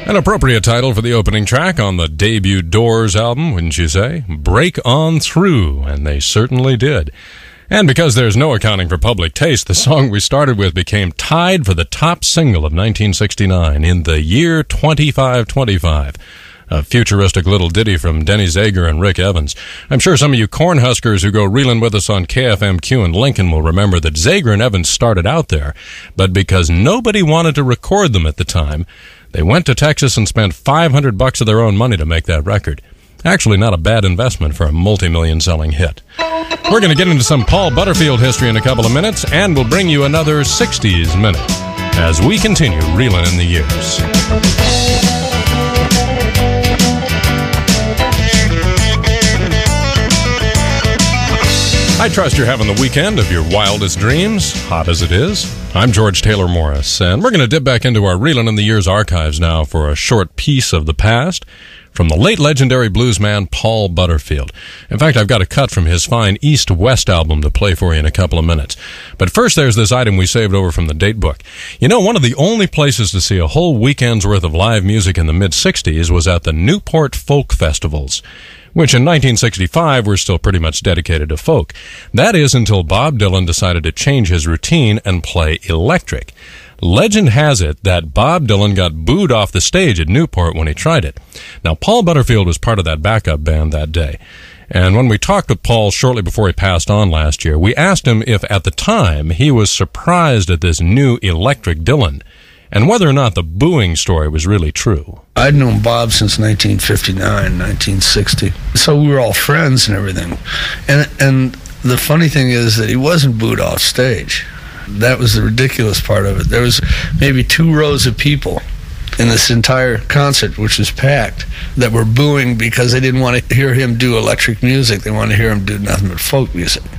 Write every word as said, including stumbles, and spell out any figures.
An appropriate title for the opening track on the debut Doors album, wouldn't you say? Break On Through, and they certainly did. And because there's no accounting for public taste, the song we started with became tied for the top single of nineteen sixty-nine in the year twenty-five twenty-five. A futuristic little ditty from Denny Zager and Rick Evans. I'm sure some of you Cornhuskers who go reeling with us on K F M Q in Lincoln will remember that Zager and Evans started out there, but because nobody wanted to record them at the time, they went to Texas and spent five hundred bucks of their own money to make that record. Actually, not a bad investment for a multi-million selling hit. We're going to get into some Paul Butterfield history in a couple of minutes, and we'll bring you another sixties minute as we continue reeling in the years. I trust you're having the weekend of your wildest dreams, hot as it is. I'm George Taylor Morris, and we're going to dip back into our Reelin' in the Years archives now for a short piece of the past from the late legendary bluesman Paul Butterfield. In fact, I've got a cut from his fine East-West album to play for you in a couple of minutes. But first, there's this item we saved over from the date book. You know, one of the only places to see a whole weekend's worth of live music in the mid-sixties was at the Newport Folk Festivals, which in nineteen sixty-five were still pretty much dedicated to folk. That is until Bob Dylan decided to change his routine and play electric. Legend has it that Bob Dylan got booed off the stage at Newport when he tried it. Now, Paul Butterfield was part of that backup band that day. And when we talked with Paul shortly before he passed on last year, we asked him if at the time he was surprised at this new electric Dylan, and whether or not the booing story was really true. I'd known Bob since nineteen fifty-nine, nineteen sixty. So we were all friends and everything. And and the funny thing is that he wasn't booed off stage. That was the ridiculous part of it. There was maybe two rows of people in this entire concert, which was packed, that were booing because they didn't want to hear him do electric music. They wanted to hear him do nothing but folk music.